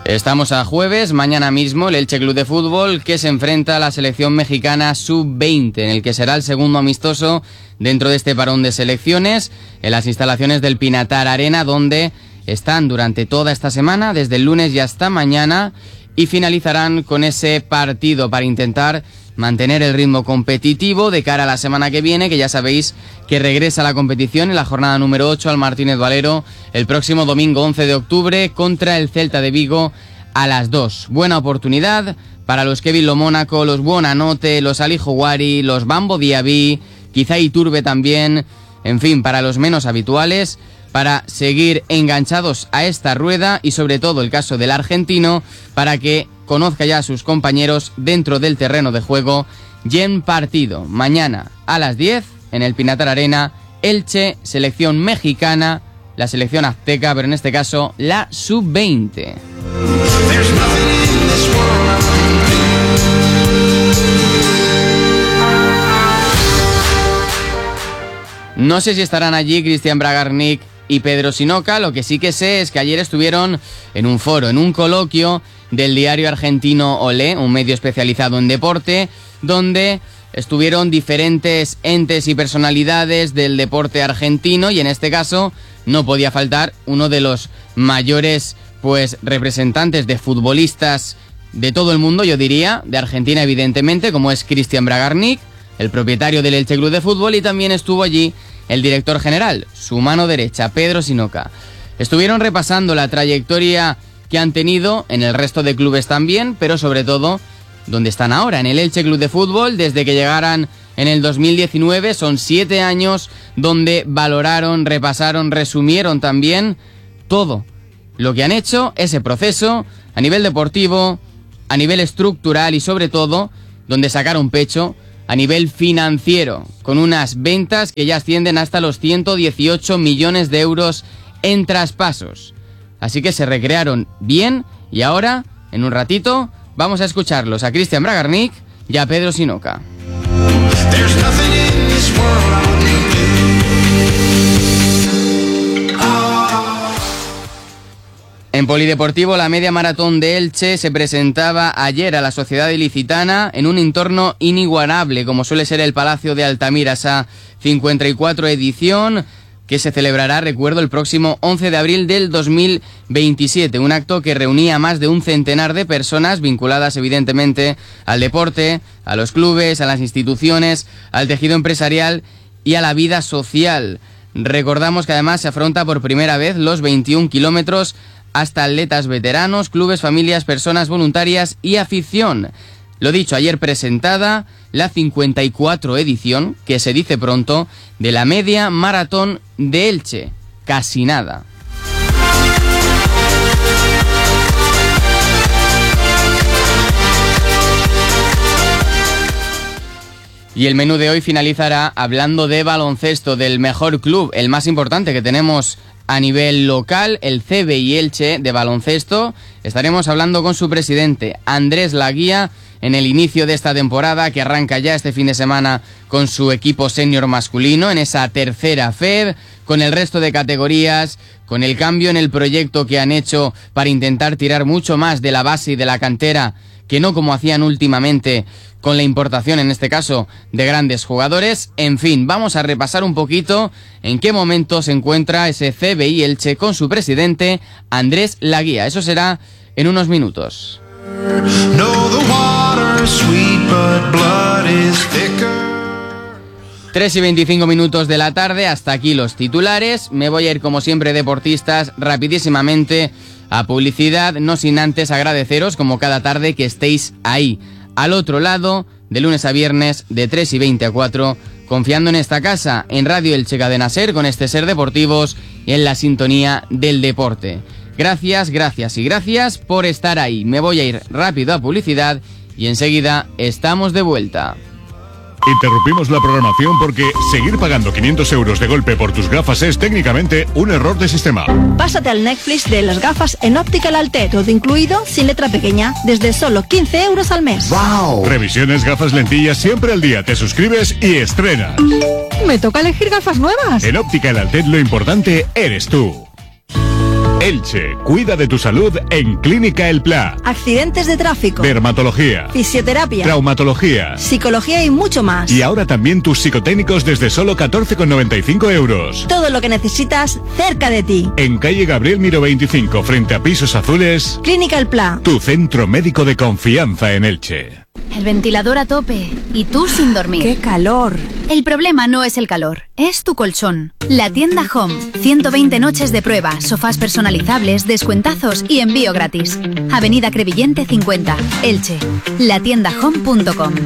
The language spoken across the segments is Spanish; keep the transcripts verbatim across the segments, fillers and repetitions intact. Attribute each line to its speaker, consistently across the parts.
Speaker 1: Estamos a jueves, mañana mismo el Elche Club de Fútbol que se enfrenta a la selección mexicana sub veinte, en el que será el segundo amistoso dentro de este parón de selecciones, en las instalaciones del Pinatar Arena, donde están durante toda esta semana, desde el lunes y hasta mañana, y finalizarán con ese partido para intentar mantener el ritmo competitivo de cara a la semana que viene, que ya sabéis que regresa a la competición en la jornada número ocho al Martínez Valero el próximo domingo once de octubre contra el Celta de Vigo a las dos. Buena oportunidad para los Kevin Lo Mónaco, los Buonanotte, los Ali Houari, los Bambo Diaby, quizá Iturbe también, en fin, para los menos habituales, para seguir enganchados a esta rueda y sobre todo el caso del argentino, para que conozca ya a sus compañeros dentro del terreno de juego y en partido. Mañana a las diez en el Pinatar Arena, Elche, selección mexicana, la selección azteca, pero en este caso la sub veinte. No sé si estarán allí Cristian Bragarnik y Pedro Sinoca. Lo que sí que sé es que ayer estuvieron en un foro, en un coloquio del diario argentino Olé, un medio especializado en deporte, donde estuvieron diferentes entes y personalidades del deporte argentino, y en este caso no podía faltar uno de los mayores pues representantes de futbolistas de todo el mundo, yo diría, de Argentina evidentemente, como es Cristian Bragarnik, el propietario del Elche Club de Fútbol, y también estuvo allí el director general, su mano derecha, Pedro Sinoca. Estuvieron repasando la trayectoria que han tenido en el resto de clubes también, pero sobre todo donde están ahora, en el Elche Club de Fútbol, desde que llegaran en el dos mil diecinueve. Son siete años donde valoraron, repasaron, resumieron también todo lo que han hecho, ese proceso a nivel deportivo, a nivel estructural y sobre todo donde sacaron pecho a nivel financiero, con unas ventas que ya ascienden hasta los ciento dieciocho millones de euros en traspasos. Así que se recrearon bien y ahora, en un ratito, vamos a escucharlos a Cristian Bragarnik y a Pedro Sinoca. En polideportivo, la media maratón de Elche se presentaba ayer a la Sociedad Ilicitana en un entorno inigualable, como suele ser el Palacio de Altamira, esa cincuenta y cuatro edición que se celebrará, recuerdo, el próximo once de abril del dos mil veintisiete. Un acto que reunía a más de un centenar de personas vinculadas evidentemente al deporte, a los clubes, a las instituciones, al tejido empresarial y a la vida social. Recordamos que además se afronta por primera vez los veintiún kilómetros hasta atletas veteranos, clubes, familias, personas voluntarias y afición. Lo dicho, ayer presentada la cincuenta y cuatro edición, que se dice pronto, de la media maratón de Elche. Casi nada. Y el menú de hoy finalizará hablando de baloncesto, del mejor club, el más importante que tenemos a nivel local, el C B I Elche de baloncesto. Estaremos hablando con su presidente, Andrés Laguía, en el inicio de esta temporada que arranca ya este fin de semana con su equipo senior masculino, en esa tercera F E D, con el resto de categorías, con el cambio en el proyecto que han hecho para intentar tirar mucho más de la base y de la cantera, que no como hacían últimamente con la importación, en este caso, de grandes jugadores. En fin, vamos a repasar un poquito en qué momento se encuentra ese C B I Elche con su presidente, Andrés Laguía. Eso será en unos minutos. tres y veinticinco minutos de la tarde, hasta aquí los titulares. Me voy a ir, como siempre, deportistas, rapidísimamente a publicidad, no sin antes agradeceros, como cada tarde, que estéis ahí, al otro lado, de lunes a viernes, de tres y veinte a cuatro, confiando en esta casa, en Radio Elche Cadena Ser, con este Ser Deportivos y en la sintonía del deporte. Gracias, gracias y gracias por estar ahí. Me voy a ir rápido a publicidad y enseguida estamos de vuelta.
Speaker 2: Interrumpimos la programación porque seguir pagando quinientos euros de golpe por tus gafas es técnicamente un error de sistema.
Speaker 3: Pásate al Netflix de las gafas en Optical Alte, todo incluido, sin letra pequeña, desde solo quince euros al mes.
Speaker 2: ¡Wow! Revisiones, gafas, lentillas, siempre al día. Te suscribes y estrenas.
Speaker 3: Me toca elegir gafas nuevas.
Speaker 2: En Optical Alte lo importante eres tú. Elche, cuida de tu salud en Clínica El Pla.
Speaker 3: Accidentes de tráfico,
Speaker 2: Dermatología,
Speaker 3: fisioterapia,
Speaker 2: traumatología,
Speaker 3: psicología y mucho más.
Speaker 2: y ahora también tus psicotécnicos desde solo catorce con noventa y cinco euros.
Speaker 3: Todo lo que necesitas cerca de ti.
Speaker 2: En calle Gabriel Miró veinticinco, frente a Pisos Azules,
Speaker 3: Clínica El Pla.
Speaker 2: tu centro médico de confianza en Elche.
Speaker 4: El ventilador a tope y tú sin dormir.
Speaker 5: ¡Qué calor!
Speaker 4: El problema no es el calor, es tu colchón. La tienda Home. ciento veinte noches de prueba, sofás personalizables, descuentazos y envío gratis. Avenida Crevillente cincuenta, Elche. la tienda home punto com.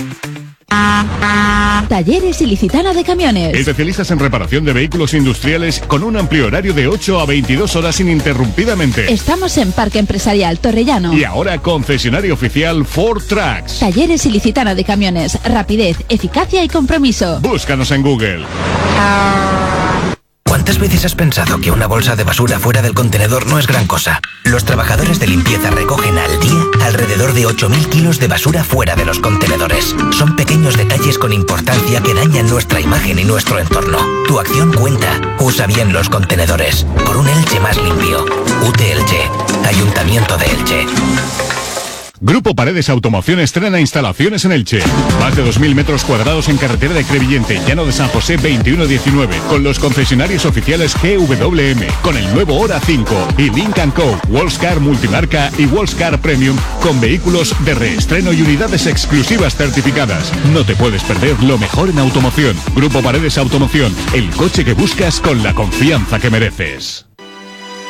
Speaker 6: Talleres Ilicitana de Camiones.
Speaker 2: Especialistas en reparación de vehículos industriales con un amplio horario de ocho a veintidós horas ininterrumpidamente.
Speaker 6: Estamos en Parque Empresarial Torrellano.
Speaker 2: Y ahora concesionario oficial Ford Trucks.
Speaker 6: Talleres Ilicitana de Camiones. Rapidez, eficacia y compromiso.
Speaker 2: Búscanos en Google.
Speaker 7: ¿Cuántas veces has pensado que una bolsa de basura fuera del contenedor no es gran cosa? Los trabajadores de limpieza recogen al día alrededor de ocho mil kilos de basura fuera de los contenedores. Son pequeños detalles con importancia que dañan nuestra imagen y nuestro entorno. Tu acción cuenta. Usa bien los contenedores. Por un Elche más limpio. U T Elche. Ayuntamiento de Elche.
Speaker 2: Grupo Paredes Automoción estrena instalaciones en Elche. Más de dos mil metros cuadrados en carretera de Crevillente, Llano de San José veintiuno diecinueve, con los concesionarios oficiales G W M, con el nuevo Hora cinco y Lynk and Co, Wallscar Multimarca y Wallscar Premium, con vehículos de reestreno y unidades exclusivas certificadas. No te puedes perder lo mejor en automoción. Grupo Paredes Automoción, el coche que buscas con la confianza que mereces.